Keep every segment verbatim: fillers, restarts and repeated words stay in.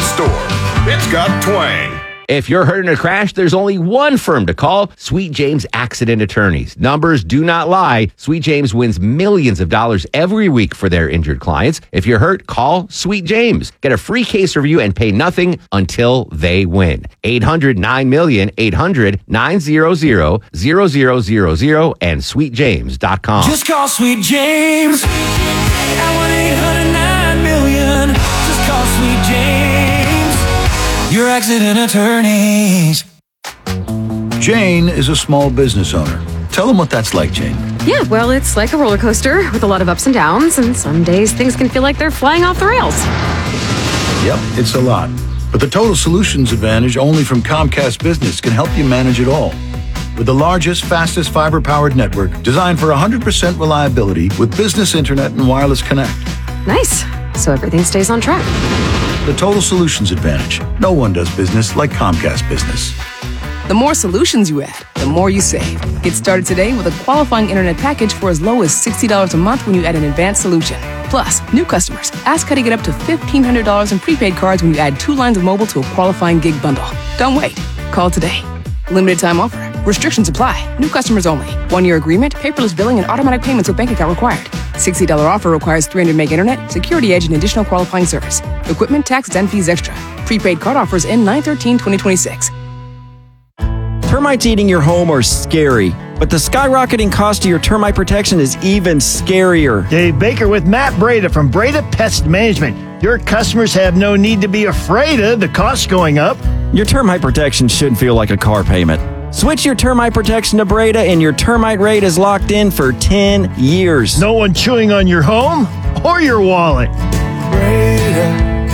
store. It's got twang. If you're hurt in a crash, there's only one firm to call, Sweet James Accident Attorneys. Numbers do not lie. Sweet James wins millions of dollars every week for their injured clients. If you're hurt, call Sweet James. Get a free case review and pay nothing until they win. eight hundred nine million, eight hundred nine hundred, zero zero zero zero and sweet james dot com. Just call Sweet James at one eight hundred nine million. Just call Sweet James, your accident attorneys. Jane is a small business owner. Tell them what that's like, Jane. Yeah, well, it's like a roller coaster with a lot of ups and downs, and some days things can feel like they're flying off the rails. Yep, it's a lot. But the Total Solutions Advantage only from Comcast Business can help you manage it all. With the largest, fastest fiber-powered network designed for one hundred percent reliability with business internet and wireless connect. Nice. So everything stays on track. The Total Solutions Advantage. No one does business like Comcast Business. The more solutions you add, the more you save. Get started today with a qualifying internet package for as low as sixty dollars a month when you add an advanced solution. Plus, new customers, ask how to get up to fifteen hundred dollars in prepaid cards when you add two lines of mobile to a qualifying gig bundle. Don't wait. Call today. Limited time offer. Restrictions apply. New customers only. One-year agreement, paperless billing, and automatic payments with bank account required. sixty dollars offer requires three hundred meg internet, security edge, and additional qualifying service. Equipment, taxes, and fees extra. Prepaid card offers end nine thirteen twenty twenty-six. Termites eating your home are scary, but the skyrocketing cost of your termite protection is even scarier. Dave Baker with Matt Breda from Breda Pest Management. Your customers have no need to be afraid of the cost going up. Your termite protection should feel like a car payment. Switch your termite protection to Breda and your termite rate is locked in for ten years. No one chewing on your home or your wallet. Breda,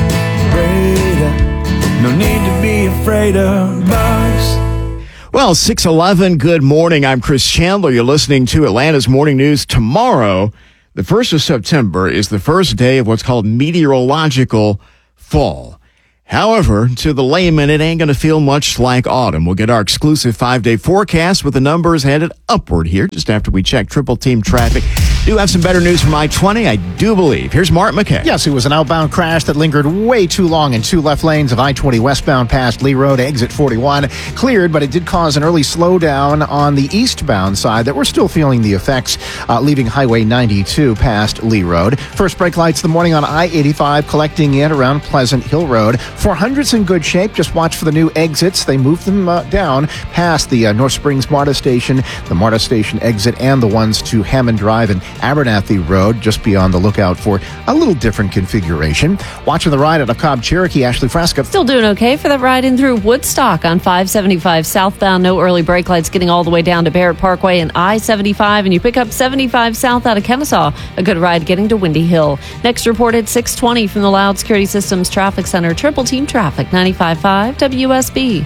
Breda, no need to be afraid of bugs. Well, six eleven, good morning. I'm Chris Chandler. You're listening to Atlanta's Morning News. Tomorrow, the first of September, is the first day of what's called meteorological fall. However, to the layman, it ain't going to feel much like autumn. We'll get our exclusive five-day forecast with the numbers headed upward here just after we check triple team traffic. Do have some better news from I twenty, I do believe. Here's Mark McKay. Yes, it was an outbound crash that lingered way too long in two left lanes of I twenty westbound past Lee Road, exit forty-one. Cleared, but it did cause an early slowdown on the eastbound side that we're still feeling the effects, uh, leaving Highway ninety-two past Lee Road. First brake lights of the morning on I eighty-five collecting in around Pleasant Hill Road. four hundred's in good shape. Just watch for the new exits. They moved them uh, down past the uh, North Springs MARTA station, the MARTA station exit, and the ones to Hammond Drive and Abernathy Road. Just be on the lookout for a little different configuration. Watching the ride out of Cobb Cherokee, Ashley Fresca. Still doing okay for that ride in through Woodstock on five seventy-five southbound. No early brake lights getting all the way down to Barrett Parkway and I seventy-five. And you pick up seventy-five south out of Kennesaw. A good ride getting to Windy Hill. Next reported six twenty from the Loud Security Systems Traffic Center. Triple Team Traffic, ninety-five point five W S B.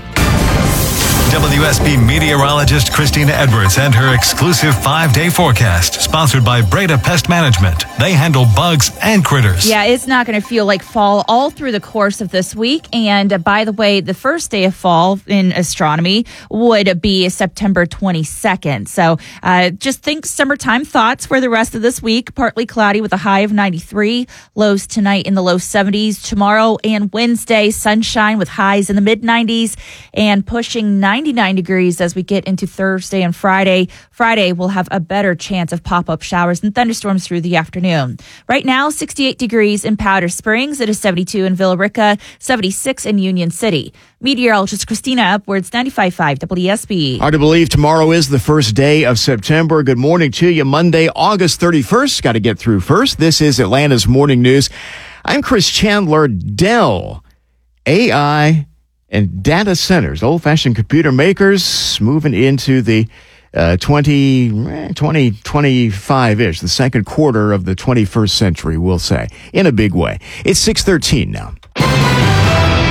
W S B meteorologist Christina Edwards and her exclusive five-day forecast, sponsored by Breda Pest Management. They handle bugs and critters. Yeah, it's not going to feel like fall all through the course of this week. And uh, by the way, the first day of fall in astronomy would be September twenty-second. So uh, just think summertime thoughts for the rest of this week. Partly cloudy with a high of ninety-three. Lows tonight in the low seventies. Tomorrow and Wednesday, sunshine with highs in the mid nineties and pushing ninety-nine degrees as we get into Thursday and Friday. Friday will have a better chance of pop-up showers and thunderstorms through the afternoon. Right now, sixty-eight degrees in Powder Springs. It is seventy-two in Villa Rica, seventy-six in Union City. Meteorologist Christina Upwards, ninety-five point five W S B. Hard to believe tomorrow is the first day of September. Good morning to you. Monday, August thirty-first. Got to get through first. This is Atlanta's Morning News. I'm Chris Chandler. Dell, A I, and data centers, old-fashioned computer makers, moving into the uh, twenty, twenty twenty-five-ish, the second quarter of the twenty-first century, we'll say, in a big way. It's six thirteen now.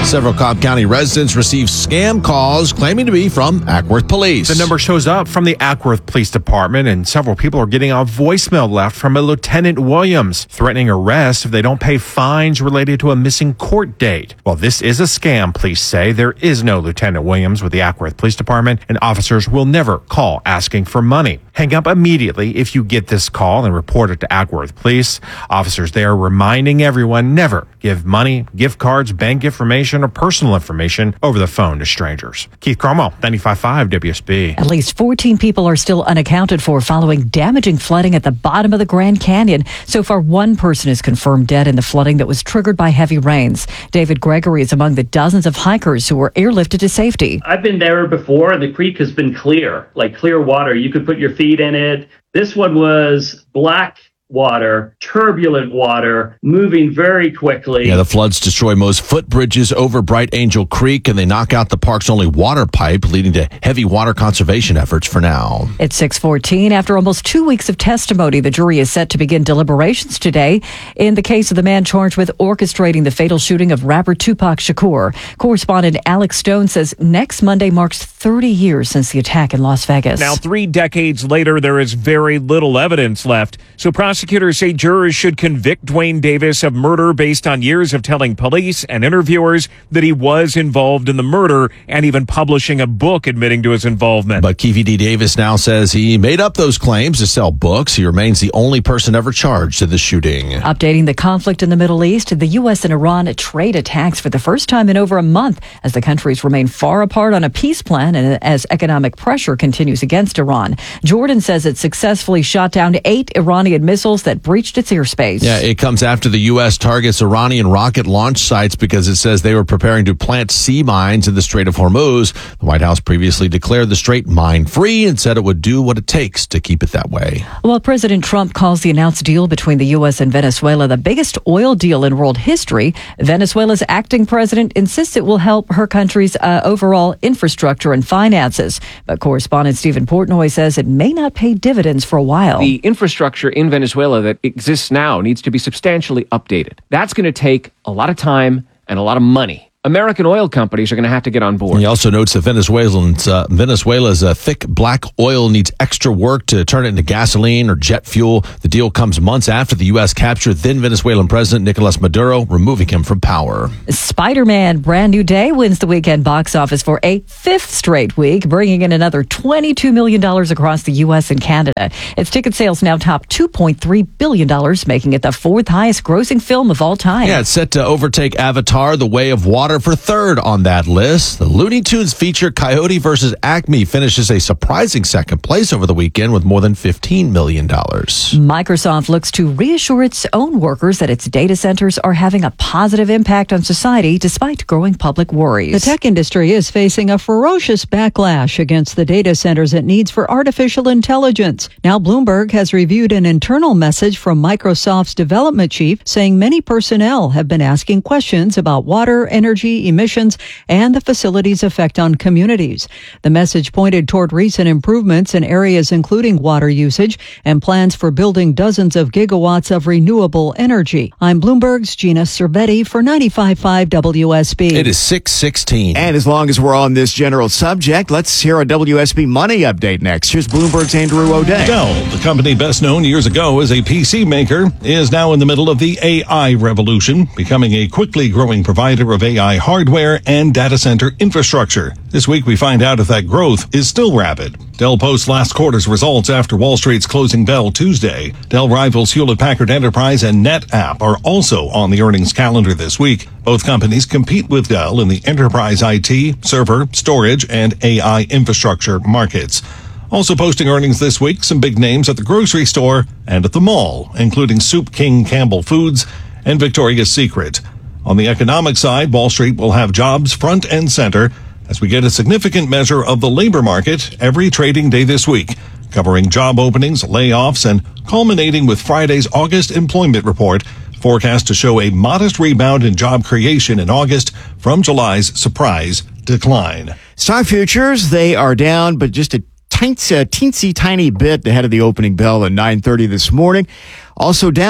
Several Cobb County residents received scam calls claiming to be from Ackworth Police. The number shows up from the Ackworth Police Department, and several people are getting a voicemail left from a Lieutenant Williams threatening arrest if they don't pay fines related to a missing court date. While this is a scam, police say there is no Lieutenant Williams with the Ackworth Police Department, and officers will never call asking for money. Hang up immediately if you get this call and report it to Ackworth Police. Officers there reminding everyone never give money, gift cards, bank information, or personal information over the phone to strangers. Keith Cromwell, ninety-five point five W S B. At least fourteen people are still unaccounted for following damaging flooding at the bottom of the Grand Canyon. So far, one person is confirmed dead in the flooding that was triggered by heavy rains. David Gregory is among the dozens of hikers who were airlifted to safety. I've been there before, and the creek has been clear, like clear water. You could put your feet in it. This one was black water, turbulent water, moving very quickly. Yeah, the floods destroy most footbridges over Bright Angel Creek, and they knock out the park's only water pipe, leading to heavy water conservation efforts for now. It's six fourteen. After almost two weeks of testimony, the jury is set to begin deliberations today in the case of the man charged with orchestrating the fatal shooting of rapper Tupac Shakur. Correspondent Alex Stone says next Monday marks thirty years since the attack in Las Vegas. Now, three decades later, there is very little evidence left. So prosecutors say jurors should convict Dwayne Davis of murder based on years of telling police and interviewers that he was involved in the murder and even publishing a book admitting to his involvement. But Kevin D. Davis now says he made up those claims to sell books. He remains the only person ever charged in the shooting. Updating the conflict in the Middle East, the U S and Iran trade attacks for the first time in over a month as the countries remain far apart on a peace plan and as economic pressure continues against Iran. Jordan says it successfully shot down eight Iranian missiles that breached its airspace. Yeah, it comes after the U S targets Iranian rocket launch sites because it says they were preparing to plant sea mines in the Strait of Hormuz. The White House previously declared the strait mine-free and said it would do what it takes to keep it that way. While President Trump calls the announced deal between the U S and Venezuela the biggest oil deal in world history, Venezuela's acting president insists it will help her country's uh, overall infrastructure and finances. But correspondent Stephen Portnoy says it may not pay dividends for a while. The infrastructure in Venezuela that exists now needs to be substantially updated. That's going to take a lot of time and a lot of money. American oil companies are going to have to get on board. He also notes that Venezuelans, uh, Venezuela's uh, thick black oil needs extra work to turn it into gasoline or jet fuel. The deal comes months after the U S captured then Venezuelan President Nicolas Maduro, removing him from power. Spider-Man Brand New Day wins the weekend box office for a fifth straight week, bringing in another twenty-two million dollars across the U S and Canada. Its ticket sales now top two point three billion dollars, making it the fourth highest grossing film of all time. Yeah, it's set to overtake Avatar, The Way of Water, for third on that list. The Looney Tunes feature Coyote versus Acme finishes a surprising second place over the weekend with more than fifteen million dollars. Microsoft looks to reassure its own workers that its data centers are having a positive impact on society despite growing public worries. The tech industry is facing a ferocious backlash against the data centers it needs for artificial intelligence. Now Bloomberg has reviewed an internal message from Microsoft's development chief saying many personnel have been asking questions about water, energy, emissions, and the facility's effect on communities. The message pointed toward recent improvements in areas including water usage and plans for building dozens of gigawatts of renewable energy. I'm Bloomberg's Gina Cervetti for ninety-five point five W S B. It is six sixteen. And as long as we're on this general subject, let's hear a W S B Money update next. Here's Bloomberg's Andrew O'Day. Dell, the company best known years ago as a P C maker, is now in the middle of the A I revolution, becoming a quickly growing provider of A I hardware and data center infrastructure. This week we find out if that growth is still rapid. Dell posts last quarter's results after Wall Street's closing bell Tuesday. Dell rivals Hewlett-Packard Enterprise and NetApp are also on the earnings calendar this week. Both companies compete with Dell in the enterprise I T, server, storage, and A I infrastructure markets. Also posting earnings this week, some big names at the grocery store and at the mall, including Soup King Campbell Foods and Victoria's Secret. On the economic side, Wall Street will have jobs front and center as we get a significant measure of the labor market every trading day this week, covering job openings, layoffs, and culminating with Friday's August employment report, forecast to show a modest rebound in job creation in August from July's surprise decline. Stock futures, they are down, but just a teensy, teensy tiny bit ahead of the opening bell at nine thirty this morning. Also down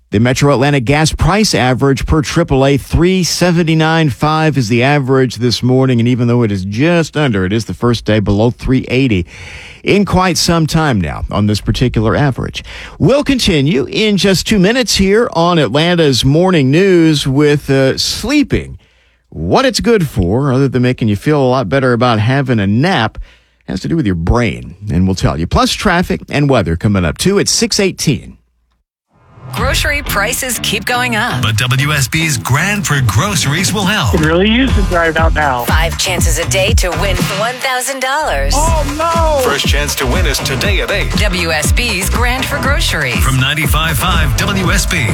The Metro Atlanta gas price average per triple A, three seventy-nine point five is the average this morning. And even though it is just under, it is the first day below three eighty in quite some time now on this particular average. We'll continue in just two minutes here on Atlanta's Morning News with uh, sleeping. What it's good for, other than making you feel a lot better about having a nap, has to do with your brain. And we'll tell you. Plus traffic and weather coming up too at six eighteen. Grocery prices keep going up. But W S B's Grand for Groceries will help. It really is to drive out now. Five chances a day to win one thousand dollars. Oh, no! First chance to win is today at eight. W S B's Grand for Groceries. From ninety-five point five W S B.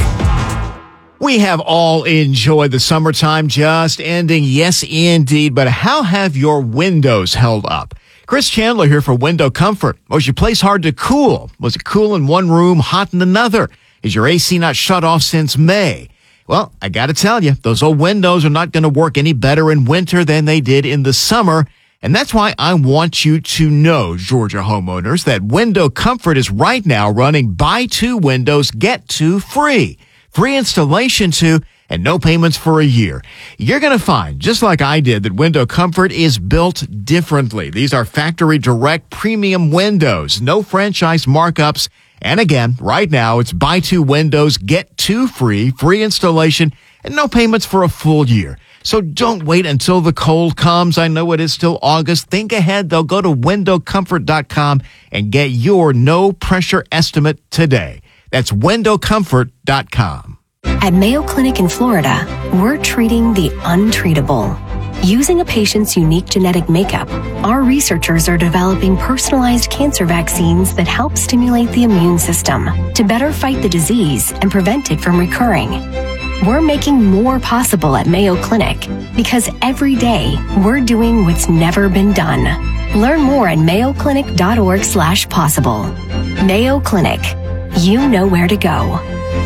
We have all enjoyed the summertime just ending. Yes, indeed. But how have your windows held up? Chris Chandler here for Window Comfort. Was your place hard to cool? Was it cool in one room, hot in another? Is your A C not shut off since May? Well, I got to tell you, those old windows are not going to work any better in winter than they did in the summer. And that's why I want you to know, Georgia homeowners, that Window Comfort is right now running buy two windows, get two free. Free installation too, and no payments for a year. You're going to find, just like I did, that Window Comfort is built differently. These are factory direct premium windows, no franchise markups. And again, right now, it's buy two windows, get two free, free installation, and no payments for a full year. So don't wait until the cold comes. I know it is still August. Think ahead, though. Go to window comfort dot com and get your no-pressure estimate today. That's window comfort dot com. At Mayo Clinic in Florida, we're treating the untreatable. Using a patient's unique genetic makeup, our researchers are developing personalized cancer vaccines that help stimulate the immune system to better fight the disease and prevent it from recurring. We're making more possible at Mayo Clinic because every day we're doing what's never been done. Learn more at mayo clinic dot org slash possible. Mayo Clinic. You know where to go.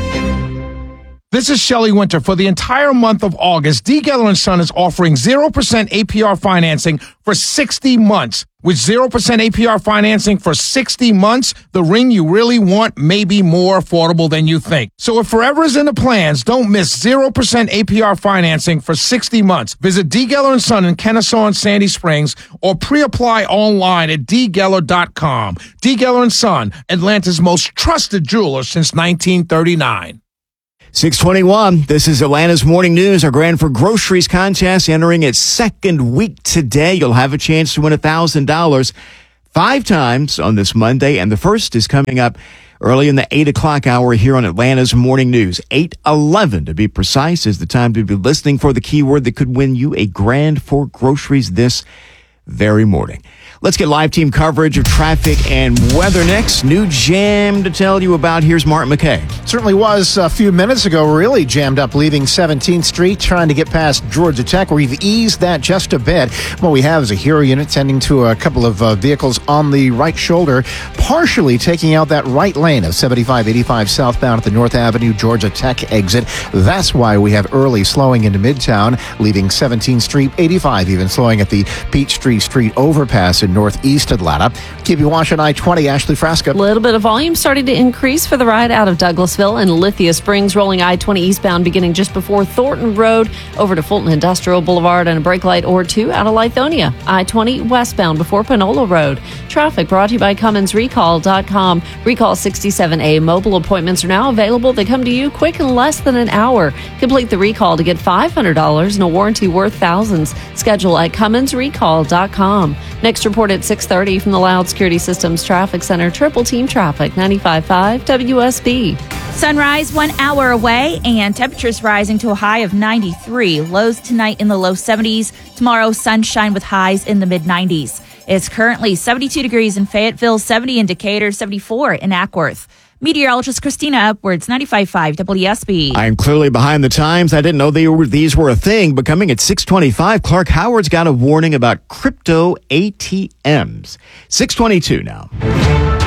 This is Shelley Winter. For the entire month of August, D. Geller and Son is offering zero percent A P R financing for sixty months. With zero percent A P R financing for sixty months, the ring you really want may be more affordable than you think. So if forever is in the plans, don't miss zero percent A P R financing for sixty months. Visit D. Geller and Son in Kennesaw and Sandy Springs or pre-apply online at d geller dot com. D. Geller and Son, Atlanta's most trusted jeweler since nineteen thirty-nine. six twenty-one, this is Atlanta's Morning News. Our Grand for Groceries contest entering its second week today. You'll have a chance to win one thousand dollars five times on this Monday, and the first is coming up early in the eight o'clock hour here on Atlanta's Morning News. eight eleven to be precise is the time to be listening for the keyword that could win you a Grand for Groceries this very morning. Let's get live team coverage of traffic and weather next. New jam to tell you about. Here's Martin McKay. Certainly was a few minutes ago, really jammed up leaving seventeenth Street, trying to get past Georgia Tech. We've eased that just a bit. What we have is a Hero unit tending to a couple of uh, vehicles on the right shoulder, partially taking out that right lane of seventy-five eighty-five southbound at the North Avenue Georgia Tech exit. That's why we have early slowing into Midtown, leaving seventeenth Street, eighty-five even slowing at the Peachtree Street overpass in northeast Atlanta. Keep you watching I twenty, Ashley Frasca. A little bit of volume starting to increase for the ride out of Douglasville and Lithia Springs, rolling I twenty eastbound beginning just before Thornton Road over to Fulton Industrial Boulevard and a brake light or two out of Lithonia. I twenty westbound before Panola Road. Traffic brought to you by Cummins Recall dot com. Recall sixty-seven A mobile appointments are now available. They come to you quick in less than an hour. Complete the recall to get five hundred dollars and a warranty worth thousands. Schedule at Cummins Recall dot com. Next report at six thirty from the Loud Security Systems Traffic Center. Triple Team Traffic, ninety-five point five W S B. Sunrise one hour away and temperatures rising to a high of ninety-three. Lows tonight in the low seventies. Tomorrow, sunshine with highs in the mid nineties. It's currently seventy-two degrees in Fayetteville, seventy in Decatur, seventy-four in Ackworth. Meteorologist Christina Edwards, ninety-five point five W S B. I'm clearly behind the times. I didn't know they were, these were a thing, but coming at six twenty-five, Clark Howard's got a warning about crypto A T Ms. six twenty-two now.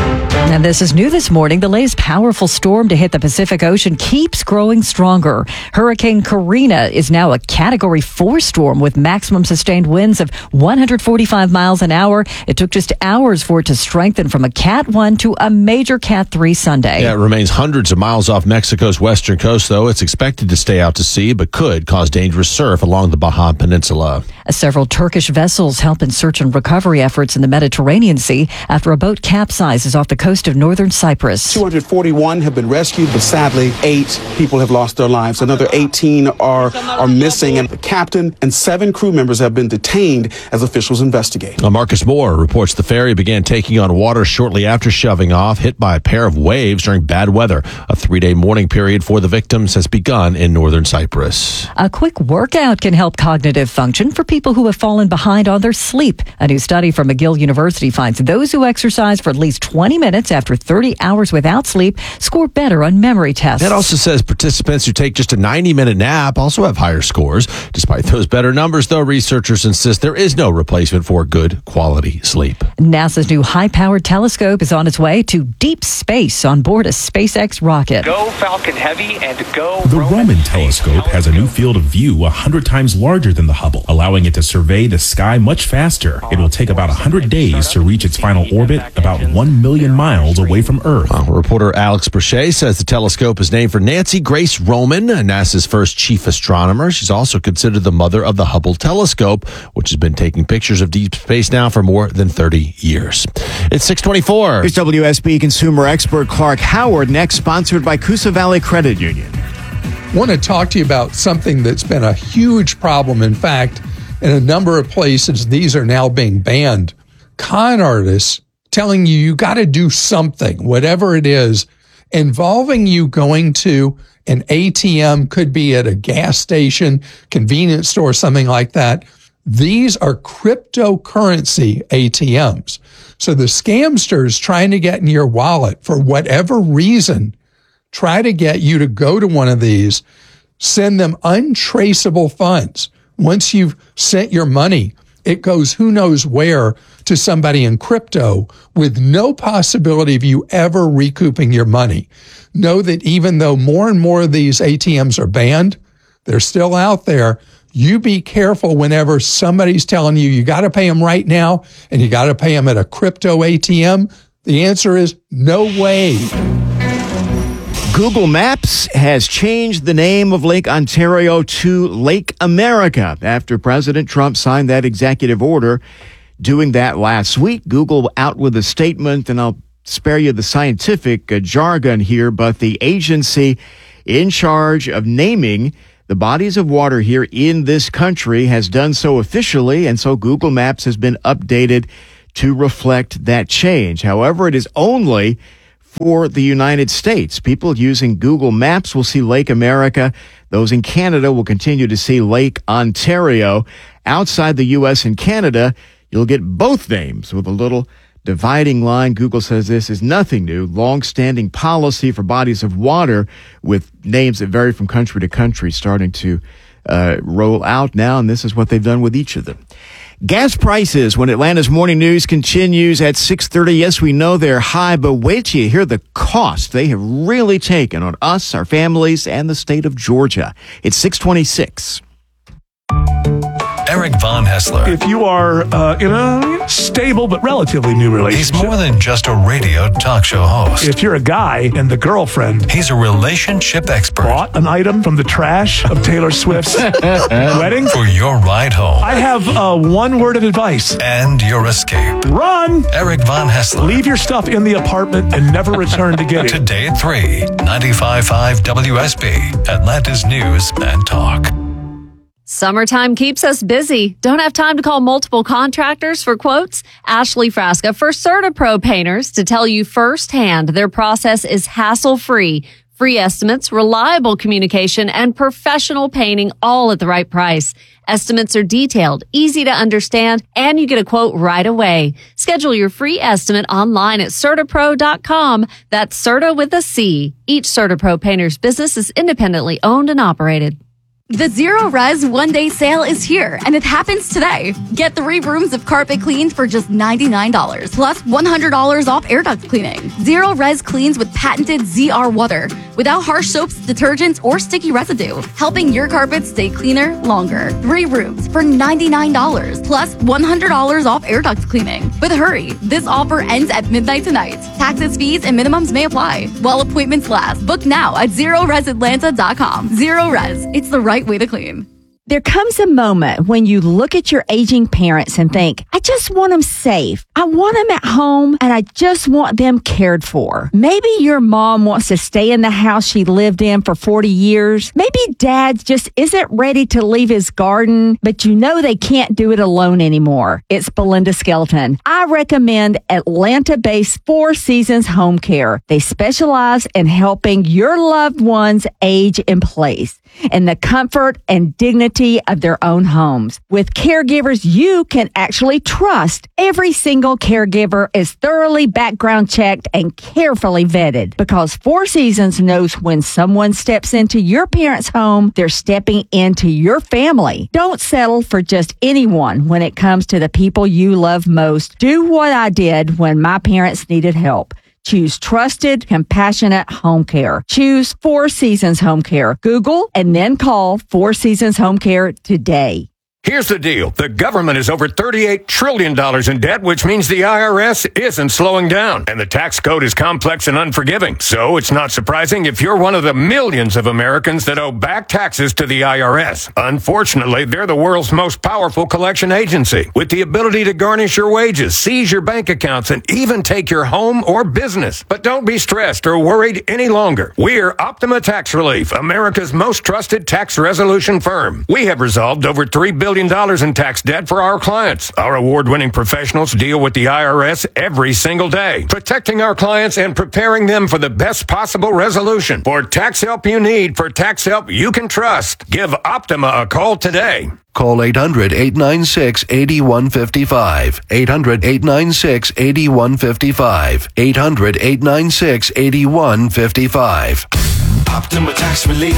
And this is new this morning. The latest powerful storm to hit the Pacific Ocean keeps growing stronger. Hurricane Karina is now a Category four storm with maximum sustained winds of one hundred forty-five miles an hour. It took just hours for it to strengthen from a Cat one to a major Cat three Sunday. Yeah, it remains hundreds of miles off Mexico's western coast, though. It's expected to stay out to sea, but could cause dangerous surf along the Baja Peninsula. Several Turkish vessels help in search and recovery efforts in the Mediterranean Sea after a boat capsizes off the coast of northern Cyprus. two hundred forty-one have been rescued, but sadly, eight people have lost their lives. Another eighteen are, are missing, and the captain and seven crew members have been detained as officials investigate. Now, Marcus Moore reports the ferry began taking on water shortly after shoving off, hit by a pair of waves during bad weather. A three-day mourning period for the victims has begun in northern Cyprus. A quick workout can help cognitive function for people who have fallen behind on their sleep. A new study from McGill University finds those who exercise for at least twenty minutes after thirty hours without sleep score better on memory tests. That also says participants who take just a ninety-minute nap also have higher scores. Despite those better numbers, though, researchers insist there is no replacement for good quality sleep. NASA's new high-powered telescope is on its way to deep space on board a SpaceX rocket. Go Falcon Heavy and go The Roman telescope has a new field of view one hundred times larger than the Hubble, allowing it to survey the sky much faster. It will take about one hundred days to reach its final orbit, about one million miles away from Earth. Well, reporter Alex Brochet says the telescope is named for Nancy Grace Roman, NASA's first chief astronomer. She's also considered the mother of the Hubble telescope, which has been taking pictures of deep space now for more than thirty years. It's six twenty-four. Here's W S B consumer expert Clark Howard, next sponsored by Coosa Valley Credit Union. I want to talk to you about something that's been a huge problem. In fact, in a number of places, these are now being banned. Con artists telling you you got to do something, whatever it is, involving you going to an A T M, could be at a gas station, convenience store, something like that. These are cryptocurrency A T Ms. So the scamsters trying to get in your wallet for whatever reason, try to get you to go to one of these, send them untraceable funds. Once you've sent your money, it goes who knows where to somebody in crypto with no possibility of you ever recouping your money. Know that even though more and more of these A T Ms are banned, they're still out there. You be careful whenever somebody's telling you you got to pay them right now and you got to pay them at a crypto A T M. The answer is no way. Google Maps has changed the name of Lake Ontario to Lake America after President Trump signed that executive order doing that last week. Google out with a statement, and I'll spare you the scientific uh, jargon here, but the agency in charge of naming the bodies of water here in this country has done so officially, and so Google Maps has been updated to reflect that change. However, it is only for the United States. People using Google Maps will see Lake America. Those in Canada will continue to see Lake Ontario. Outside the U S and Canada, you'll get both names with a little dividing line. Google says this is nothing new. Long-standing policy for bodies of water with names that vary from country to country starting to uh, roll out now, and this is what they've done with each of them. Gas prices, when Atlanta's Morning News continues at six thirty. Yes, we know they're high, but wait till you hear the cost they have really taken on us, our families, and the state of Georgia. It's six twenty-six. Eric Von Hessler. If you are uh, in a stable but relatively new relationship. He's more than just a radio talk show host. If you're a guy and the girlfriend. He's a relationship expert. Bought an item from the trash of Taylor Swift's wedding. For your ride home. I have uh, one word of advice. And your escape. Run! Eric Von Hessler. Leave your stuff in the apartment and never return to get it. Today at three, ninety-five point five W S B, Atlanta's News and Talk. Summertime keeps us busy. Don't have time to call multiple contractors for quotes? Ashley Frasca for CertaPro Painters to tell you firsthand their process is hassle-free. Free estimates, reliable communication, and professional painting all at the right price. Estimates are detailed, easy to understand, and you get a quote right away. Schedule your free estimate online at Certapro dot com. That's Certa with a C. Each CertaPro Painters business is independently owned and operated. The Zero Res One Day Sale is here, and it happens today. Get three rooms of carpet cleaned for just ninety-nine dollars, plus one hundred dollars off air duct cleaning. Zero Res cleans with patented Z R water, without harsh soaps, detergents, or sticky residue, helping your carpets stay cleaner longer. Three rooms for ninety-nine dollars, plus one hundred dollars off air duct cleaning. But hurry, this offer ends at midnight tonight. Taxes, fees, and minimums may apply while appointments last. Book now at zero res atlanta dot com. Zero Res, it's the right way to clean. There comes a moment when you look at your aging parents and think, I just want them safe. I want them at home and I just want them cared for. Maybe your mom wants to stay in the house she lived in for forty years. Maybe dad just isn't ready to leave his garden, but you know they can't do it alone anymore. It's Belinda Skelton. I recommend Atlanta-based Four Seasons Home Care. They specialize in helping your loved ones age in place in the comfort and dignity of their own homes. With caregivers you can actually trust, every single caregiver is thoroughly background checked and carefully vetted, because Four Seasons knows when someone steps into your parents' home, they're stepping into your family. Don't settle for just anyone when it comes to the people you love most. Do what I did when my parents needed help. Choose trusted, compassionate home care. Choose Four Seasons Home Care. Google and then call Four Seasons Home Care today. Here's the deal. The government is over thirty-eight trillion dollars in debt, which means the I R S isn't slowing down. And the tax code is complex and unforgiving. So it's not surprising if you're one of the millions of Americans that owe back taxes to the I R S. Unfortunately, they're the world's most powerful collection agency, with the ability to garnish your wages, seize your bank accounts, and even take your home or business. But don't be stressed or worried any longer. We're Optima Tax Relief, America's most trusted tax resolution firm. We have resolved over three billion dollars in tax debt for our clients. Our award-winning professionals deal with the I R S every single day, protecting our clients and preparing them for the best possible resolution. For tax help you need, for tax help you can trust, give Optima a call today. Call eight hundred, eight nine six, eight one five five. eight hundred, eight nine six, eight one five five. eight hundred, eight nine six, eight one five five. Optima Tax Relief.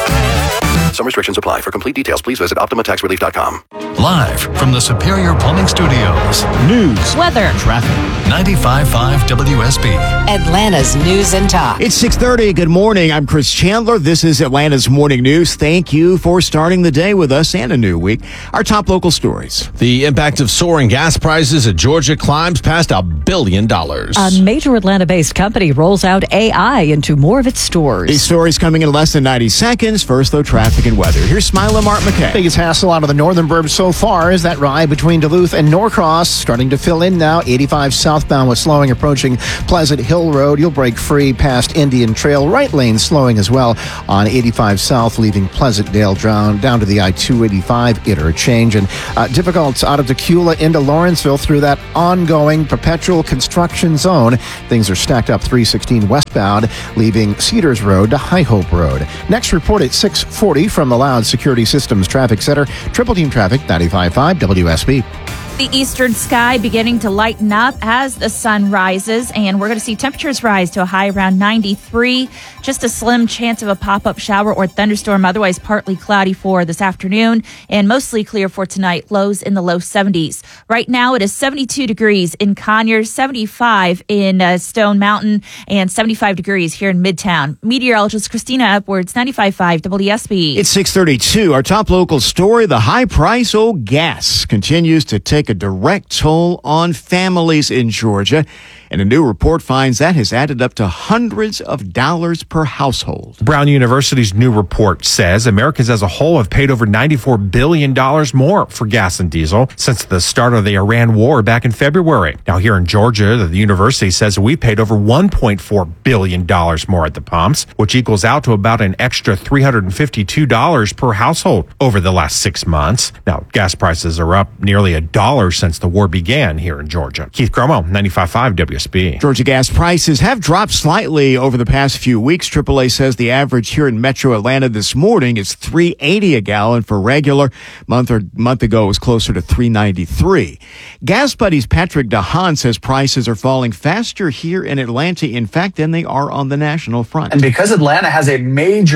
Some restrictions apply. For complete details, please visit optima tax relief dot com. Live from the Superior Plumbing Studios. News. Weather. Traffic. ninety-five point five W S B. Atlanta's News and Talk. It's six thirty. Good morning. I'm Chris Chandler. This is Atlanta's Morning News. Thank you for starting the day with us and a new week. Our top local stories. The impact of soaring gas prices at Georgia climbs past a billion dollars. A major Atlanta-based company rolls out A I into more of its stores. These stories coming in less than ninety seconds. First, though, traffic and weather. Here's Smile and Mark McKay. Biggest hassle out of the northern burbs so far is that ride between Duluth and Norcross. Starting to fill in now. eighty-five southbound with slowing approaching Pleasant Hill Road. You'll break free past Indian Trail. Right lane slowing as well on eighty-five south, leaving Pleasantdale down, down to the I two eighty-five interchange. And uh, difficult out of Tequila into Lawrenceville through that ongoing perpetual construction zone. Things are stacked up three sixteen westbound, leaving Cedars Road to High Hope Road. Next report at six forty from the Loud Security Systems Traffic Center. Triple Team Traffic, ninety-five point five W S B. The eastern sky beginning to lighten up as the sun rises, and we're going to see temperatures rise to a high around ninety-three. Just a slim chance of a pop-up shower or thunderstorm, otherwise partly cloudy for this afternoon, and mostly clear for tonight, lows in the low seventies. Right now it is seventy-two degrees in Conyers, seventy-five in uh, Stone Mountain, and seventy-five degrees here in Midtown. Meteorologist Christina Edwards, ninety-five point five W S B. It's six thirty-two. Our top local story, the high price of gas continues to take a direct toll on families in Georgia. And a new report finds that has added up to hundreds of dollars per household. Brown University's new report says Americans as a whole have paid over ninety-four billion dollars more for gas and diesel since the start of the Iran war back in February. Now, here in Georgia, the university says we paid over one point four billion dollars more at the pumps, which equals out to about an extra three hundred fifty-two dollars per household over the last six months. Now, gas prices are up nearly a dollar since the war began here in Georgia. Keith Cromo, ninety-five point five W S B. Georgia gas prices have dropped slightly over the past few weeks. triple A says the average here in Metro Atlanta this morning is three eighty a gallon for regular. Month or month ago it was closer to three ninety-three. Gas Buddies Patrick DeHaan says prices are falling faster here in Atlanta, in fact, than they are on the national front. And because Atlanta has a major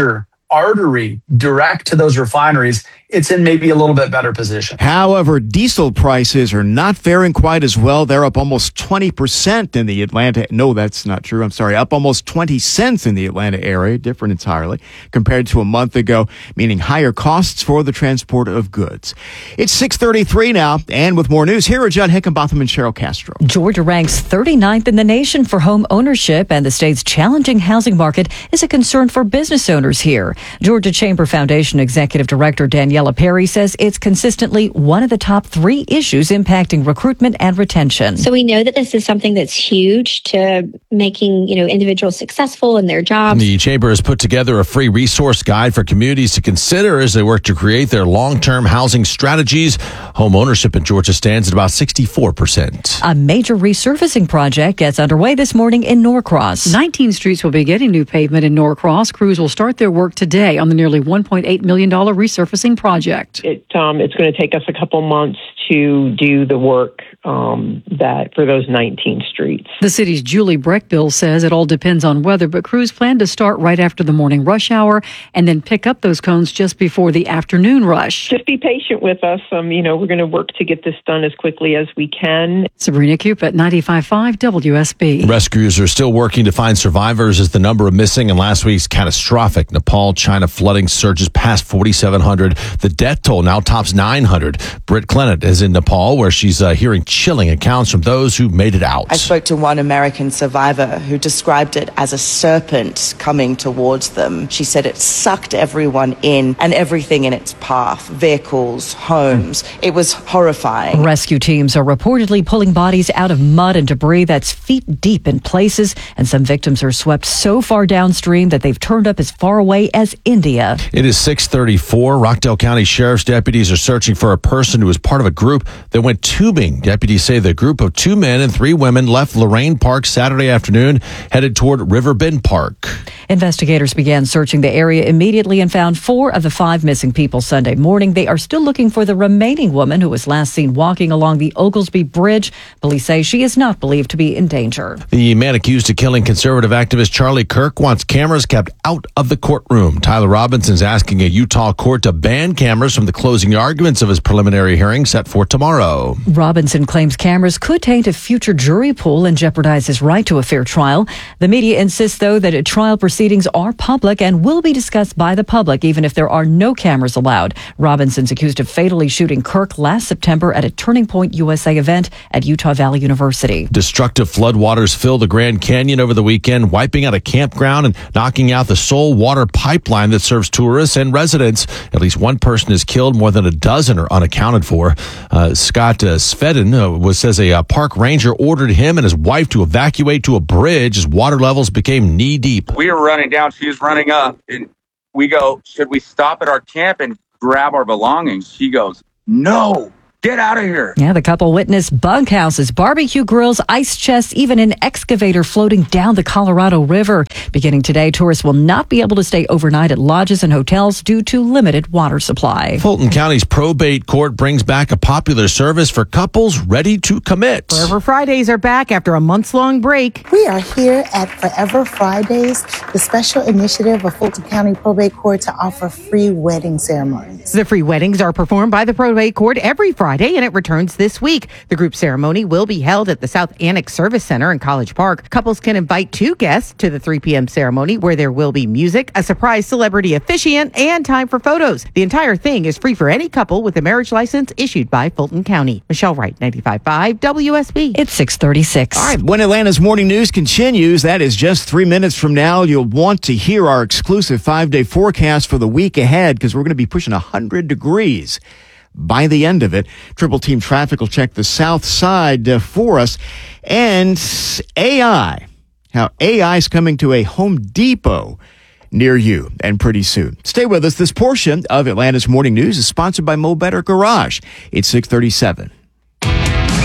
artery direct to those refineries, it's in maybe a little bit better position. However, diesel prices are not faring quite as well. They're up almost twenty percent in the Atlanta. No, that's not true. I'm sorry. Up almost twenty cents in the Atlanta area, different entirely compared to a month ago, meaning higher costs for the transport of goods. It's six thirty-three now, and with more news, here are Judd Hickenbotham and Cheryl Castro. Georgia ranks thirty-ninth in the nation for home ownership, and the state's challenging housing market is a concern for business owners here. Georgia Chamber Foundation Executive Director Danielle Perry says it's consistently one of the top three issues impacting recruitment and retention. So we know that this is something that's huge to making, you know, individuals successful in their jobs. The Chamber has put together a free resource guide for communities to consider as they work to create their long-term housing strategies. Home ownership in Georgia stands at about sixty-four percent. A major resurfacing project gets underway this morning in Norcross. nineteen streets will be getting new pavement in Norcross. Crews will start their work today on the nearly one point eight million dollars resurfacing project. Project. It, um, it's going to take us a couple months to do the work um, that for those nineteen streets. The city's Julie Breckbill says it all depends on weather, but crews plan to start right after the morning rush hour and then pick up those cones just before the afternoon rush. Just be patient with us. Um, you know, we're going to work to get this done as quickly as we can. Sabrina Cupid, ninety-five point five W S B. Rescuers are still working to find survivors as the number of missing in last week's catastrophic Nepal China flooding surges past forty-seven hundred. The death toll now tops nine hundred. Britt Clennett is in Nepal, where she's uh, hearing chilling accounts from those who made it out. I spoke to one American survivor who described it as a serpent coming towards them. She said it sucked everyone in and everything in its path, vehicles, homes. It was horrifying. Rescue teams are reportedly pulling bodies out of mud and debris that's feet deep in places, and some victims are swept so far downstream that they've turned up as far away as India. It is six thirty-four. Rockdale County Sheriff's deputies are searching for a person who was part of a group that went tubing. Deputies say the group of two men and three women left Lorraine Park Saturday afternoon, headed toward Riverbend Park. Investigators began searching the area immediately and found four of the five missing people Sunday morning. They are still looking for the remaining woman who was last seen walking along the Oglesby Bridge. Police say she is not believed to be in danger. The man accused of killing conservative activist Charlie Kirk wants cameras kept out of the courtroom. Tyler Robinson is asking a Utah court to ban cameras from the closing arguments of his preliminary hearing set for tomorrow. Robinson claims cameras could taint a future jury pool and jeopardize his right to a fair trial. The media insists, though, that trial proceedings are public and will be discussed by the public, even if there are no cameras allowed. Robinson's accused of fatally shooting Kirk last September at a Turning Point U S A event at Utah Valley University. Destructive floodwaters filled the Grand Canyon over the weekend, wiping out a campground and knocking out the sole water pipeline that serves tourists and residents. At least one person is killed. More than a dozen are unaccounted for. Uh, Scott uh, Svedin uh, was, says a uh, park ranger ordered him and his wife to evacuate to a bridge as water levels became knee deep. We were running down. She was running up. And we go, should we stop at our camp and grab our belongings? She goes, no. Get out of here. Yeah, the couple witnessed bunkhouses, barbecue grills, ice chests, even an excavator floating down the Colorado River. Beginning today, tourists will not be able to stay overnight at lodges and hotels due to limited water supply. Fulton County's probate court brings back a popular service for couples ready to commit. Forever Fridays are back after a months-long break. We are here at Forever Fridays, the special initiative of Fulton County Probate Court to offer free wedding ceremonies. The free weddings are performed by the probate court every Friday, and it returns this week. The group ceremony will be held at the South Annex Service Center in College Park. Couples can invite two guests to the three p.m. ceremony, where there will be music, a surprise celebrity officiant, and time for photos. The entire thing is free for any couple with a marriage license issued by Fulton County. Michelle Wright, ninety-five point five W S B. It's six thirty-six. All right, when Atlanta's morning news continues, that is just three minutes from now, you'll want to hear our exclusive five-day forecast for the week ahead, because we're going to be pushing one hundred degrees. By the end of it, Triple Team Traffic will check the south side uh, for us. And A I, how A I is coming to a Home Depot near you, and pretty soon. Stay with us. This portion of Atlanta's Morning News is sponsored by Mo Better Garage. It's six thirty-seven. We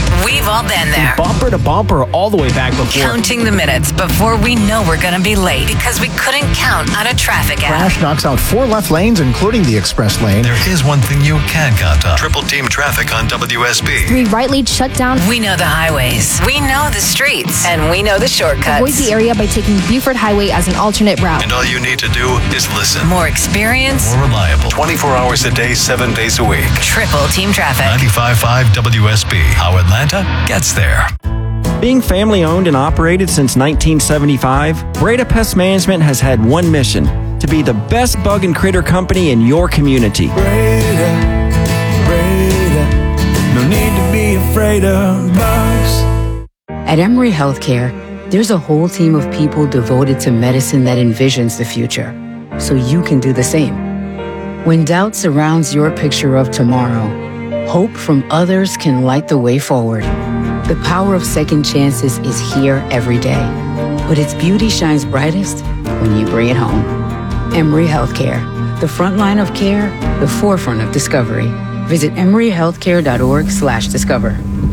We've all been there. Bumper to bumper all the way back before. Counting the minutes before we know we're going to be late because we couldn't count on a traffic app. Crash knocks out four left lanes, including the express lane. There is one thing you can count on. Triple team traffic on W S B. Three right lanes shut down. We know the highways. We know the streets. And we know the shortcuts. Avoid the area by taking Buford Highway as an alternate route. And all you need to do is listen. More experience. More reliable. twenty-four hours a day, seven days a week. Triple team traffic. ninety-five point five W S B. How Atlanta gets there. Being family owned and operated since nineteen seventy-five, Breda Pest Management has had one mission: to be the best bug and critter company in your community. Breda, Breda, no need to be afraid of bugs. At Emory Healthcare, there's a whole team of people devoted to medicine that envisions the future, so you can do the same. When doubt surrounds your picture of tomorrow, hope from others can light the way forward. The power of second chances is here every day, but its beauty shines brightest when you bring it home. Emory Healthcare, the front line of care, the forefront of discovery. Visit emory healthcare dot org slash discover.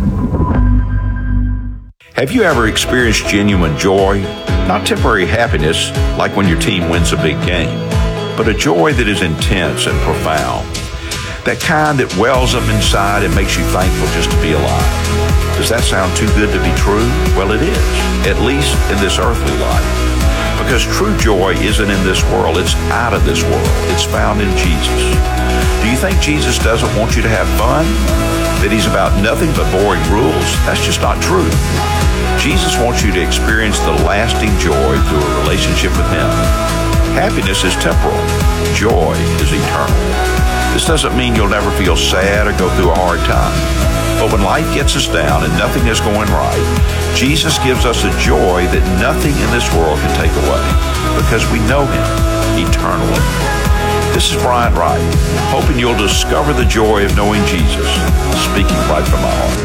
Have you ever experienced genuine joy? Not temporary happiness like when your team wins a big game, but a joy that is intense and profound. That kind that wells up inside and makes you thankful just to be alive. Does that sound too good to be true? Well, it is, at least in this earthly life. Because true joy isn't in this world, it's out of this world. It's found in Jesus. Do you think Jesus doesn't want you to have fun? That he's about nothing but boring rules? That's just not true. Jesus wants you to experience the lasting joy through a relationship with him. Happiness is temporal. Joy is eternal. This doesn't mean you'll never feel sad or go through a hard time. But when life gets us down and nothing is going right, Jesus gives us a joy that nothing in this world can take away because we know him eternally. This is Brian Wright, hoping you'll discover the joy of knowing Jesus, speaking right from my heart.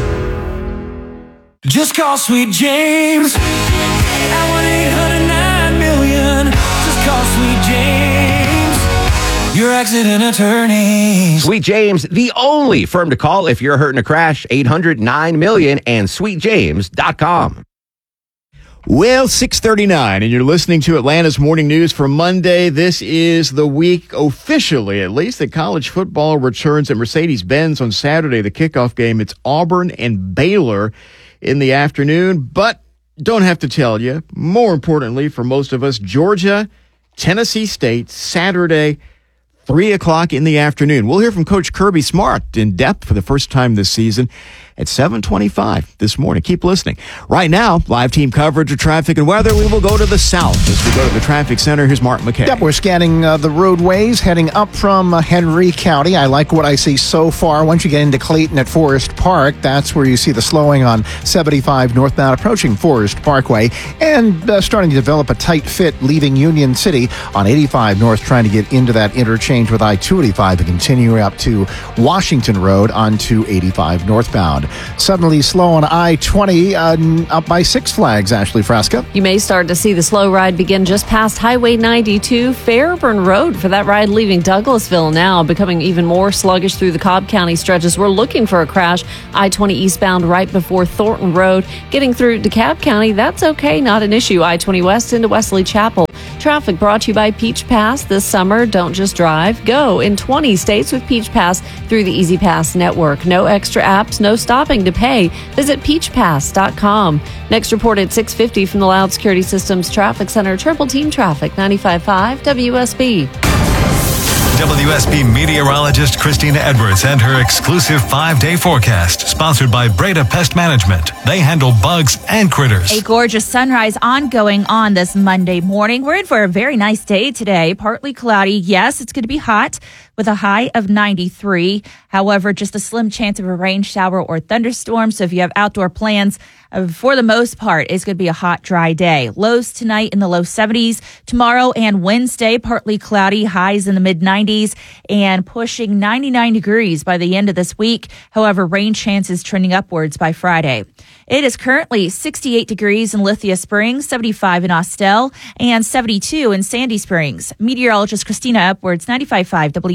Just call Sweet James at one eight hundred nine million. Just call Sweet James, your accident attorney. Sweet James, the only firm to call if you're hurt in a crash. eight hundred nine million and sweet james dot com. Well, six thirty-nine, and you're listening to Atlanta's Morning News for Monday. This is the week, officially at least, that college football returns at Mercedes-Benz on Saturday. The kickoff game, it's Auburn and Baylor in the afternoon. But don't have to tell you, more importantly for most of us, Georgia, Tennessee State, Saturday, three o'clock in the afternoon. We'll hear from Coach Kirby Smart in depth for the first time this season at seven twenty-five this morning. Keep listening. Right now, live team coverage of traffic and weather. We will go to the south as we go to the traffic center. Here's Mark McKay. Yep, we're scanning uh, the roadways heading up from uh, Henry County. I like what I see so far. Once you get into Clayton at Forest Park, that's where you see the slowing on seventy-five northbound approaching Forest Parkway, and uh, starting to develop a tight fit leaving Union City on eighty-five north, trying to get into that interchange with I two eighty-five and continue up to Washington Road onto eighty-five northbound. Suddenly slow on I twenty, uh, up by Six Flags, Ashley Fresca. You may start to see the slow ride begin just past Highway ninety-two, Fairburn Road for that ride leaving Douglasville now, becoming even more sluggish through the Cobb County stretches. We're looking for a crash. I twenty eastbound right before Thornton Road. Getting through DeKalb County, that's okay, not an issue. I twenty west into Wesley Chapel. Traffic brought to you by Peach Pass. This summer, don't just drive, go in twenty states with Peach Pass through the Easy Pass network. No extra apps, no stopping to pay. Visit peach pass dot com. Next report at six fifty from the Loud Security Systems Traffic Center. Triple Team Traffic, ninety-five point five W S B. W S B meteorologist Christina Edwards and her exclusive five-day forecast, sponsored by Breda Pest Management. They handle bugs and critters. A gorgeous sunrise ongoing on this Monday morning. We're in for a very nice day today. Partly cloudy. Yes, it's going to be hot with a high of ninety-three. However, just a slim chance of a rain shower or thunderstorm. So if you have outdoor plans, uh, for the most part, it's going to be a hot, dry day. Lows tonight in the low seventies. Tomorrow and Wednesday, partly cloudy, highs in the mid nineties and pushing ninety-nine degrees by the end of this week. However, rain chances trending upwards by Friday. It is currently sixty-eight degrees in Lithia Springs, seventy-five in Austell, and seventy-two in Sandy Springs. Meteorologist Christina Edwards, ninety-five point five W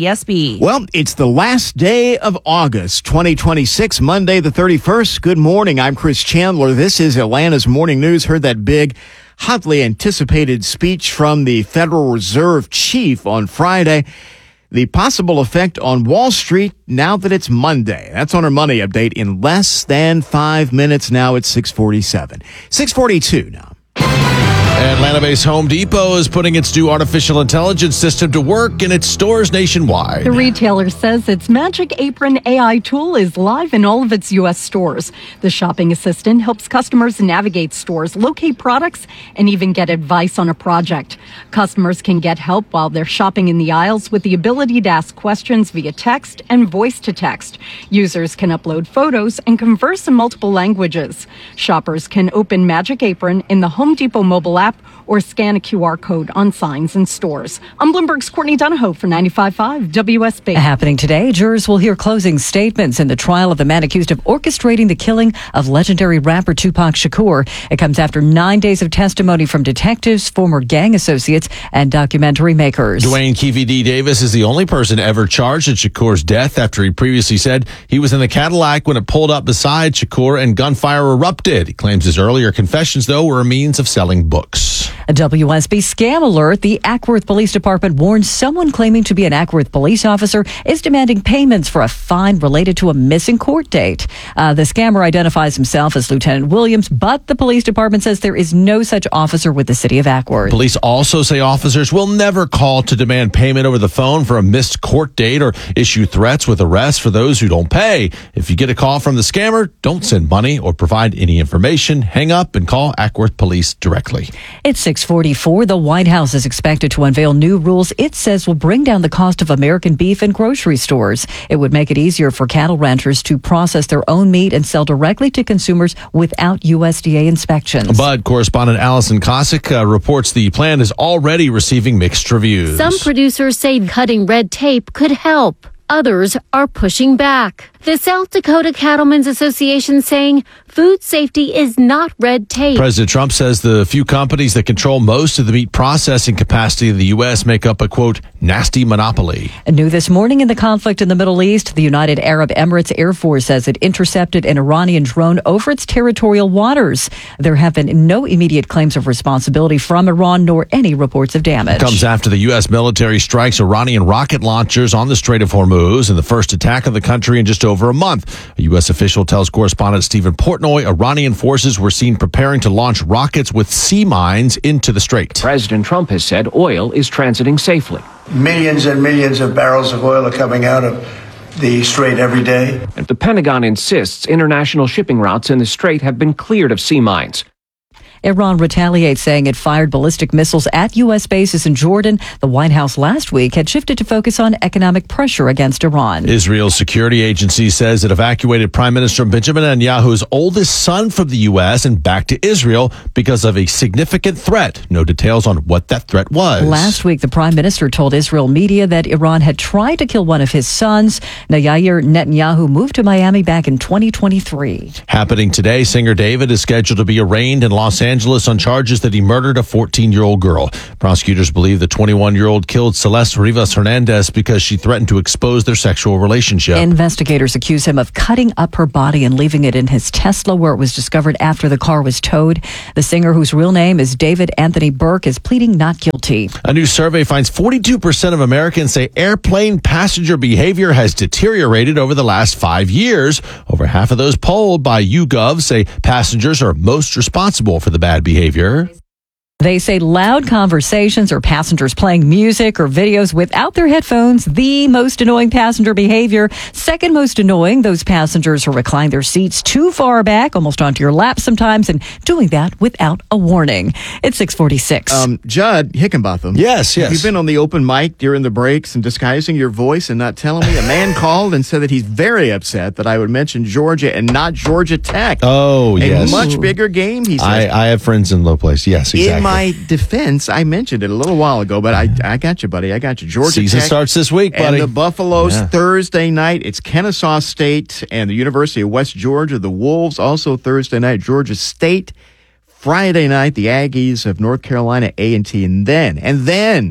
S B. Well, it's the last day of August, twenty twenty-six, Monday the thirty-first. Good morning. I'm Chris Chandler. This is Atlanta's Morning News. Heard that big, hotly anticipated speech from the Federal Reserve chief on Friday. The possible effect on Wall Street now that it's Monday. That's on our money update in less than five minutes. Now it's six forty-seven. six forty-two now. Atlanta-based Home Depot is putting its new artificial intelligence system to work in its stores nationwide. The retailer says its Magic Apron A I tool is live in all of its U S stores. The shopping assistant helps customers navigate stores, locate products, and even get advice on a project. Customers can get help while they're shopping in the aisles with the ability to ask questions via text and voice to text. Users can upload photos and converse in multiple languages. Shoppers can open Magic Apron in the Home Depot mobile app or scan a Q R code on signs in stores. I'm Bloomberg's Courtney Donahoe for ninety-five point five W S B. Happening today, jurors will hear closing statements in the trial of the man accused of orchestrating the killing of legendary rapper Tupac Shakur. It comes after nine days of testimony from detectives, former gang associates, and documentary makers. Dwayne Keefe D. Davis is the only person ever charged in Shakur's death after he previously said he was in the Cadillac when it pulled up beside Shakur and gunfire erupted. He claims his earlier confessions, though, were a means of selling books. A W S B scam alert. The Ackworth Police Department warns someone claiming to be an Ackworth police officer is demanding payments for a fine related to a missing court date. Uh, the scammer identifies himself as Lieutenant Williams, but the police department says there is no such officer with the city of Ackworth. Police also say officers will never call to demand payment over the phone for a missed court date or issue threats with arrest for those who don't pay. If you get a call from the scammer, don't send money or provide any information. Hang up and call Ackworth Police directly. It's six forty-four. The White House is expected to unveil new rules it says will bring down the cost of American beef in grocery stores. It would make it easier for cattle ranchers to process their own meat and sell directly to consumers without U S D A inspections. But correspondent Allison Cossack uh, reports the plan is already receiving mixed reviews. Some producers say cutting red tape could help. Others are pushing back. The South Dakota Cattlemen's Association saying food safety is not red tape. President Trump says the few companies that control most of the meat processing capacity in the U S make up a, quote, nasty monopoly. New this morning in the conflict in the Middle East, the United Arab Emirates Air Force says it intercepted an Iranian drone over its territorial waters. There have been no immediate claims of responsibility from Iran nor any reports of damage. It comes after the U S military strikes Iranian rocket launchers on the Strait of Hormuz in the first attack of the country in just over a month. A U S official tells correspondent Stephen Portnoy Iranian forces were seen preparing to launch rockets with sea mines into the strait. President Trump has said oil is transiting safely. Millions and millions of barrels of oil are coming out of the strait every day. And the Pentagon insists international shipping routes in the strait have been cleared of sea mines. Iran retaliates, saying it fired ballistic missiles at U S bases in Jordan. The White House last week had shifted to focus on economic pressure against Iran. Israel's security agency says it evacuated Prime Minister Benjamin Netanyahu's oldest son from the U S and back to Israel because of a significant threat. No details on what that threat was. Last week, the Prime Minister told Israel media that Iran had tried to kill one of his sons. Now, Yair Netanyahu moved to Miami back in twenty twenty-three. Happening today, singer David is scheduled to be arraigned in Los Angeles Angeles on charges that he murdered a fourteen-year-old girl. Prosecutors believe the twenty-one-year-old killed Celeste Rivas Hernandez because she threatened to expose their sexual relationship. Investigators accuse him of cutting up her body and leaving it in his Tesla, where it was discovered after the car was towed. The singer, whose real name is David Anthony Burke, is pleading not guilty. A new survey finds forty-two percent of Americans say airplane passenger behavior has deteriorated over the last five years. Over half of those polled by YouGov say passengers are most responsible for the bad behavior. They say loud conversations or passengers playing music or videos without their headphones, the most annoying passenger behavior. Second most annoying, those passengers who recline their seats too far back, almost onto your lap sometimes, and doing that without a warning. It's six forty-six. Um, Judd Hickenbotham. Yes, yes. Have you been on the open mic during the breaks and disguising your voice and not telling me? A man called and said that he's very upset that I would mention Georgia and not Georgia Tech. Oh, a yes. A much bigger game, he says. I, I have friends in low place. Yes, exactly. In my defense, I mentioned it a little while ago, but I I got you, buddy. I got you. Georgia Season Tech starts this week, buddy. And the Buffaloes Yeah. Thursday night. It's Kennesaw State and the University of West Georgia. The Wolves also Thursday night. Georgia State. Friday night, the Aggies of North Carolina A and T. And then, and then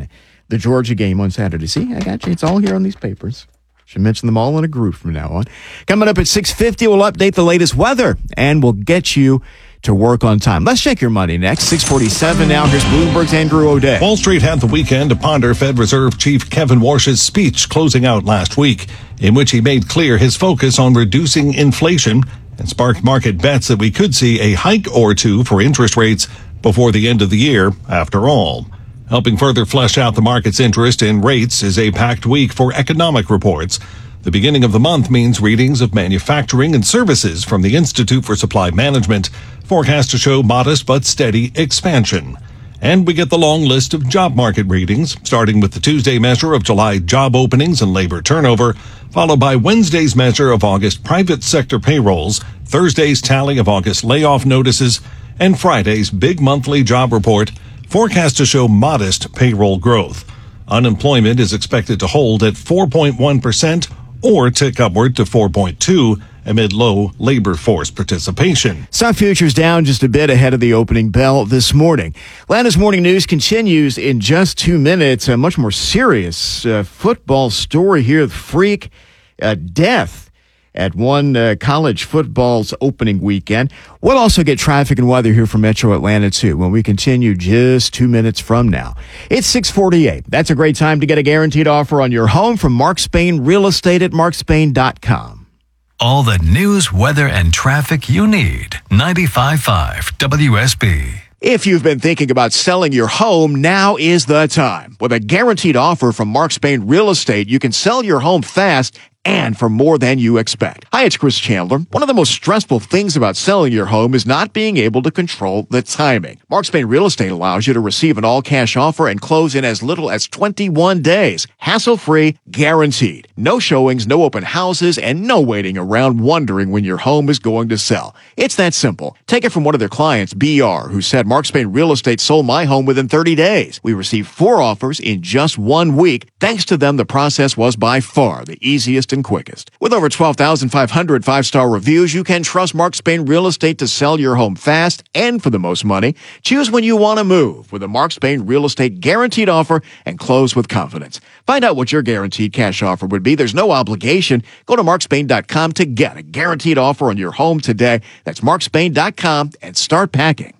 the Georgia game on Saturday. See, I got you. It's all here on these papers. Should mention them all in a group from now on. Coming up at six fifty, we'll update the latest weather, and we'll get you to work on time. Let's check your money next. six forty-seven now. Here's Bloomberg's Andrew O'Day. Wall Street had the weekend to ponder Fed Reserve Chief Kevin Warsh's speech closing out last week, in which he made clear his focus on reducing inflation and sparked market bets that we could see a hike or two for interest rates before the end of the year, after all. Helping further flesh out the market's interest in rates is a packed week for economic reports. The beginning of the month means readings of manufacturing and services from the Institute for Supply Management, forecast to show modest but steady expansion. And we get the long list of job market readings, starting with the Tuesday measure of July job openings and labor turnover, followed by Wednesday's measure of August private sector payrolls, Thursday's tally of August layoff notices, and Friday's big monthly job report, forecast to show modest payroll growth. Unemployment is expected to hold at four point one percent or tick upward to four point two amid low labor force participation. Stock futures down just a bit ahead of the opening bell this morning. Atlanta's Morning News continues in just two minutes. A much more serious uh, football story here. The freak uh, death at one uh, college football's opening weekend. We'll also get traffic and weather here from Metro Atlanta, too, when we continue just two minutes from now. It's six forty-eight. That's a great time to get a guaranteed offer on your home from Mark Spain Real Estate at mark spain dot com. All the news, weather, and traffic you need. ninety-five point five W S B. If you've been thinking about selling your home, now is the time. With a guaranteed offer from Mark Spain Real Estate, you can sell your home fast and for more than you expect. Hi, it's Chris Chandler. One of the most stressful things about selling your home is not being able to control the timing. Mark Spain Real Estate allows you to receive an all-cash offer and close in as little as twenty-one days. Hassle-free, guaranteed. No showings, no open houses, and no waiting around wondering when your home is going to sell. It's that simple. Take it from one of their clients, B R, who said, Mark Spain Real Estate sold my home within thirty days. We received four offers in just one week. Thanks to them, the process was by far the easiest and quickest. With over twelve thousand five hundred five-star reviews, you can trust Mark Spain Real Estate to sell your home fast and for the most money. Choose when you want to move with a Mark Spain Real Estate guaranteed offer and close with confidence. Find out what your guaranteed cash offer would be. There's no obligation. Go to mark spain dot com to get a guaranteed offer on your home today. That's mark spain dot com and start packing.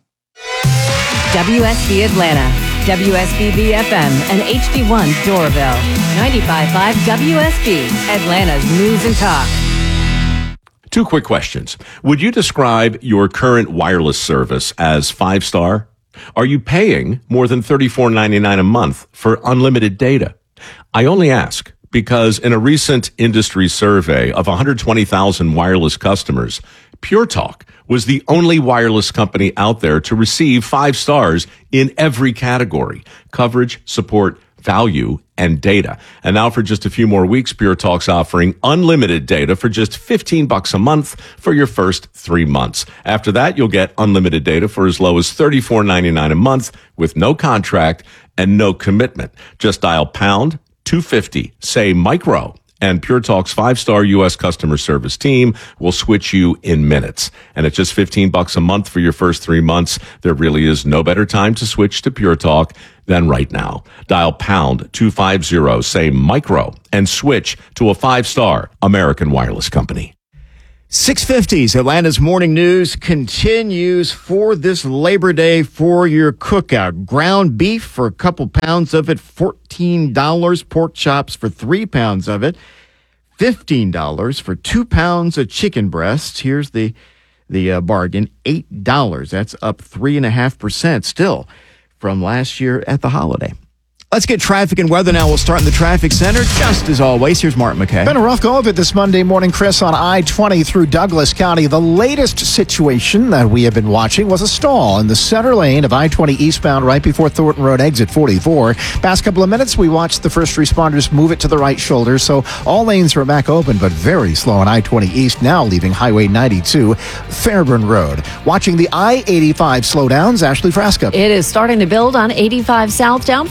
W S B Atlanta, W S B B F M, and H D one Doraville. ninety-five point five W S B, Atlanta's News and Talk. Two quick questions. Would you describe your current wireless service as five-star? Are you paying more than thirty-four ninety-nine a month for unlimited data? I only ask because in a recent industry survey of one hundred twenty thousand wireless customers, Pure Talk was the only wireless company out there to receive five stars in every category: coverage, support, value, and data. And now for just a few more weeks, Pure Talk's offering unlimited data for just fifteen bucks a month for your first three months. After that, you'll get unlimited data for as low as thirty-four ninety-nine a month with no contract and no commitment. Just dial pound two fifty, say micro, and Pure Talk's five-star U S customer service team will switch you in minutes. And at just fifteen bucks a month for your first three months, there really is no better time to switch to Pure Talk than right now. Dial pound two fifty, say micro, and switch to a five-star American wireless company. six fifties, Atlanta's Morning News continues for this Labor Day for your cookout. Ground beef for a couple pounds of it, fourteen dollars. Pork chops for three pounds of it, fifteen dollars. For two pounds of chicken breasts, here's the the uh, bargain, eight dollars. That's up three point five percent still from last year at the holiday. Let's get traffic and weather now. We'll start in the traffic center. Just as always, here's Mark McKay. Been a rough go of it this Monday morning, Chris, on I twenty through Douglas County. The latest situation that we have been watching was a stall in the center lane of I twenty eastbound right before Thornton Road exit forty-four. Past couple of minutes, we watched the first responders move it to the right shoulder, so all lanes are back open, but very slow on I twenty east, now leaving Highway ninety-two, Fairburn Road. Watching the I eighty-five slowdowns, Ashley Frasca. It is starting to build on eighty-five south down from Highway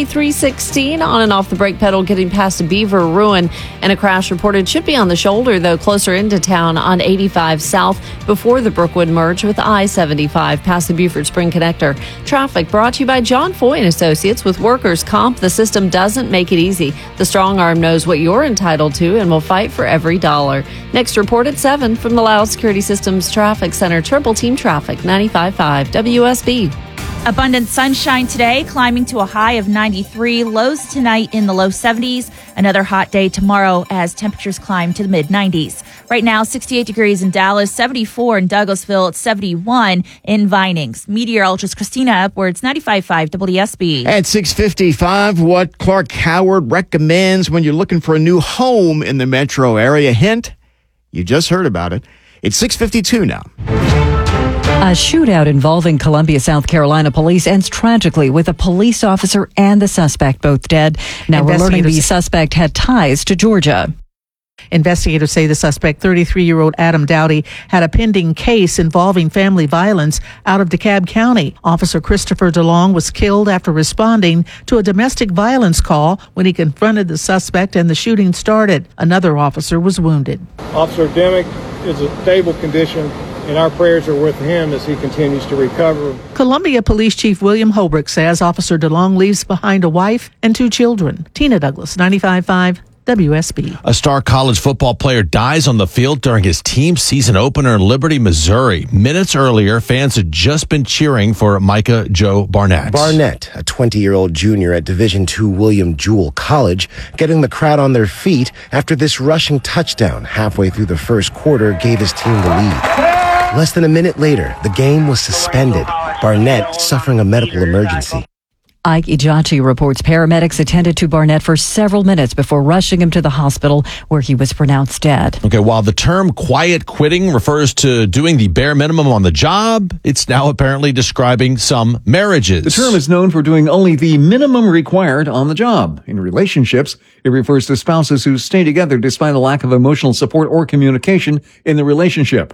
three sixteen on and off the brake pedal getting past Beaver Ruin. And a crash reported should be on the shoulder, though, closer into town on eighty-five South before the Brookwood merge with I seventy-five past the Buford Spring Connector. Traffic brought to you by John Foy and Associates. With workers' comp, the system doesn't make it easy. The strong arm knows what you're entitled to and will fight for every dollar. Next report at seven from the Loud Security Systems Traffic Center. Triple Team Traffic, ninety-five point five W S B. Abundant sunshine today, climbing to a high of ninety-three. Lows tonight in the low seventies. Another hot day tomorrow as temperatures climb to the mid nineties. Right now, sixty-eight degrees in Dallas, seventy-four in Douglasville, seventy-one in Vinings. Meteorologist Christina Upwards, ninety-five point five W S B. At six fifty-five, what Clark Howard recommends when you're looking for a new home in the metro area. Hint, you just heard about it. It's six fifty-two now. A shootout involving Columbia, South Carolina police ends tragically with a police officer and the suspect both dead. Now we're learning the suspect had ties to Georgia. Investigators say the suspect, thirty-three-year-old Adam Dowdy, had a pending case involving family violence out of DeKalb County. Officer Christopher DeLong was killed after responding to a domestic violence call when he confronted the suspect and the shooting started. Another officer was wounded. Officer Demick is in stable condition, and our prayers are with him as he continues to recover. Columbia Police Chief William Holbrook says Officer DeLong leaves behind a wife and two children. Tina Douglas, ninety-five point five W S B. A star college football player dies on the field during his team season opener in Liberty, Missouri. Minutes earlier, fans had just been cheering for Micah Joe Barnett. Barnett, a twenty-year-old junior at Division two William Jewell College, getting the crowd on their feet after this rushing touchdown halfway through the first quarter gave his team the lead. Less than a minute later, the game was suspended. Barnett suffering a medical emergency. Ike Ijachi reports paramedics attended to Barnett for several minutes before rushing him to the hospital where he was pronounced dead. Okay, while the term quiet quitting refers to doing the bare minimum on the job, it's now apparently describing some marriages. The term is known for doing only the minimum required on the job. In relationships, it refers to spouses who stay together despite a lack of emotional support or communication in the relationship.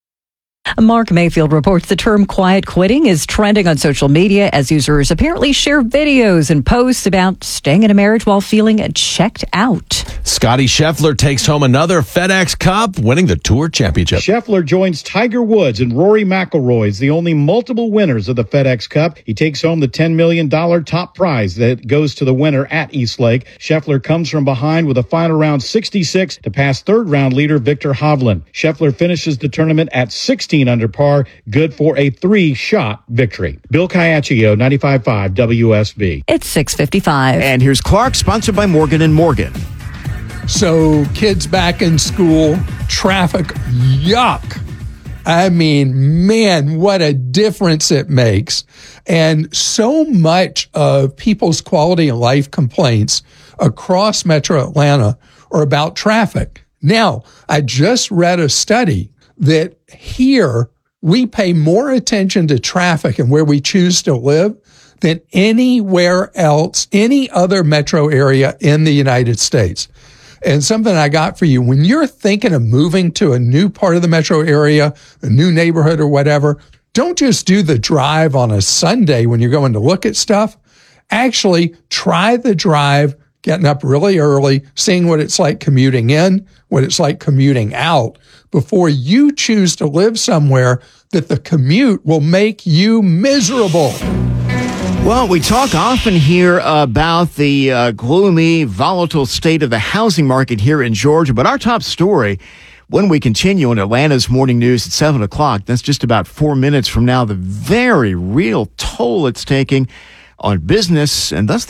Mark Mayfield reports the term quiet quitting is trending on social media as users apparently share videos and posts about staying in a marriage while feeling checked out. Scotty Scheffler takes home another FedEx Cup, winning the Tour Championship. Scheffler joins Tiger Woods and Rory McIlroy as the only multiple winners of the FedEx Cup. He takes home the ten million dollars top prize that goes to the winner at East Lake. Scheffler comes from behind with a final round sixty-six to pass third round leader Victor Hovland. Scheffler finishes the tournament at sixteen under par, good for a three-shot victory. Bill Caiaccio, ninety-five point five W S B. It's six fifty-five. And here's Clark, sponsored by Morgan and Morgan. So kids back in school, traffic, yuck. I mean, man, what a difference it makes. And so much of people's quality of life complaints across Metro Atlanta are about traffic. Now, I just read a study that here we pay more attention to traffic and where we choose to live than anywhere else, any other metro area in the United States. And something I got for you, when you're thinking of moving to a new part of the metro area, a new neighborhood or whatever, don't just do the drive on a Sunday when you're going to look at stuff. Actually, try the drive, getting up really early, seeing what it's like commuting in, what it's like commuting out, before you choose to live somewhere that the commute will make you miserable. Well, we talk often here about the uh, gloomy, volatile state of the housing market here in Georgia, but our top story, when we continue on Atlanta's Morning News at seven o'clock, that's just about four minutes from now, the very real toll it's taking on business and thus